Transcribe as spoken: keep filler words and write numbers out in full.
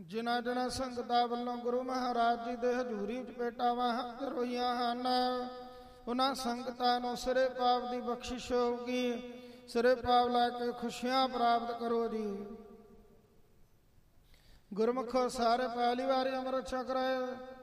ਜਿਨ੍ਹਾਂ ਜਿਨ੍ਹਾਂ ਸੰਗਤਾਂ ਵੱਲੋਂ ਗੁਰੂ ਮਹਾਰਾਜ ਜੀ ਦੇ ਹਜ਼ੂਰੀ ਵਿੱਚ ਭੇਟਾਵਾਂ ਹਾਜ਼ਰ ਹੋਈਆਂ ਹਨ, ਉਹਨਾਂ ਸੰਗਤਾਂ ਨੂੰ ਸਿਰੇ ਪਾਪ ਦੀ ਬਖਸ਼ਿਸ਼ ਹੋਊਗੀ। ਸਿਰੇ ਪਾਪ ਲੈ ਕੇ ਖੁਸ਼ੀਆਂ ਪ੍ਰਾਪਤ ਕਰੋ ਜੀ। ਗੁਰਮੁਖੋ ਸਾਰੇ ਪਹਿਲੀ ਵਾਰੀ ਅੰਮ੍ਰਿਤ ਛਕ ਰਹੇ